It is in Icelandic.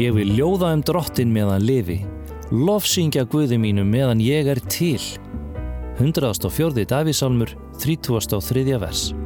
Ég vil ljóða drottinn meðan lifi, lofsyngja Guði mínum meðan ég til. 104. Davíðssálmur, 33. vers.